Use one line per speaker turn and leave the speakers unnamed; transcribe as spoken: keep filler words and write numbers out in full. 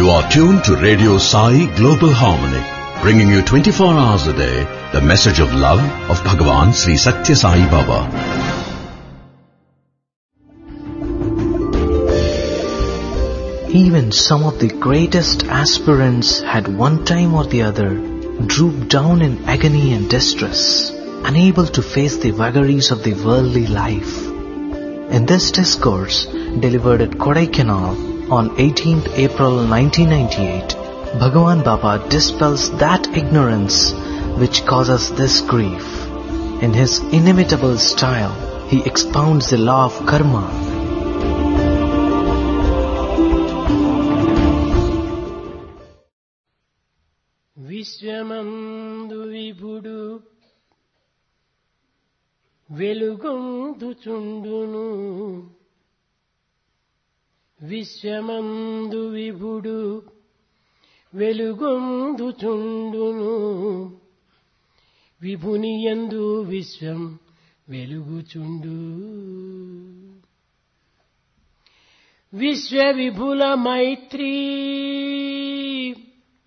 You are tuned to Radio Sai Global Harmony, bringing you twenty-four hours a day the message of love of Bhagavan Sri Satya Sai Baba.
Even some of the greatest aspirants had one time or the other drooped down in agony and distress, unable to face the vagaries of the worldly life. In this discourse, delivered at Kodaikanal on eighteenth April nineteen ninety-eight, Bhagavan Baba dispels that ignorance which causes this grief. In his inimitable style, he expounds the law of karma.
విశ్వమందు విభుడు వెలుగొందుచుండును విశ్వమందు విభుడు వెలుగొందుచుండును విభునియందు విశ్వం వెలుగుచుండు విశ్వ విభుల మైత్రీ